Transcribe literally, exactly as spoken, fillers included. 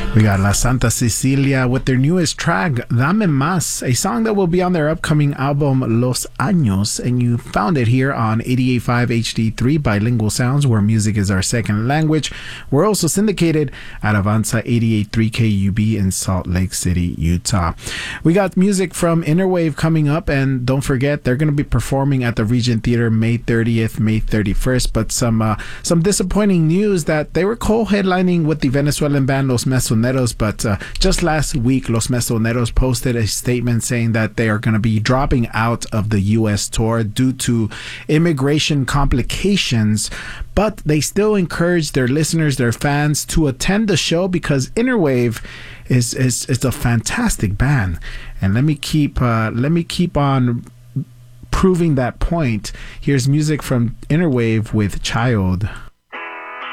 We got La Santa Cecilia with their newest track, Dame Más, a song that will be on their upcoming album Los Años, and you found it here on eighty-eight point five H D three Bilingual Sounds, where music is our second language. We're also syndicated at Avanza eighty-eight point three K U B in Salt Lake City, Utah. We got music from Innerwave coming up, and don't forget, they're going to be performing at the Regent Theater May thirtieth, May thirty-first, but some uh, some disappointing news that they were co-headlining with the Venezuelan band Los Mesoneros, but uh, just last week, Los Mesoneros posted a statement saying that they are going to be dropping out of the U S tour due to immigration complications, but they still encourage their listeners, their fans, to attend the show because Innerwave is is, is a fantastic band. And let me keep uh, let me keep on proving that point. Here's music from Innerwave with Child.